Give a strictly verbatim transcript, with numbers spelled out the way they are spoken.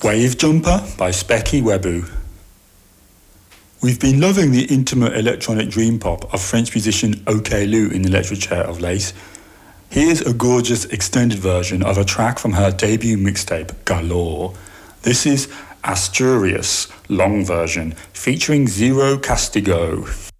Wave Jumper by Specky Webu. We've been loving the intimate electronic dream pop of French musician OK Lou in the electric chair of late. Here's a gorgeous extended version of a track from her debut mixtape, Galore. This is Asturias, long version, featuring Zero Castigo.